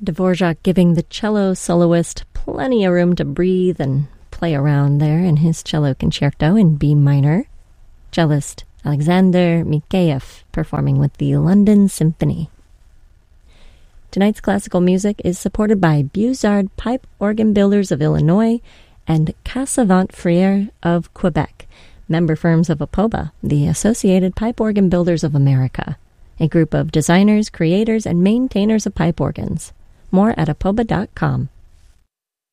Dvorak giving the cello soloist plenty of room to breathe and play around there in his cello concerto in B minor. Cellist Alexander Mikheyev performing with the London Symphony. Tonight's classical music is supported by Bussard Pipe Organ Builders of Illinois and Cassavant Frere of Quebec, member firms of APOBA, the Associated Pipe Organ Builders of America, a group of designers, creators, and maintainers of pipe organs. More at apoba.com.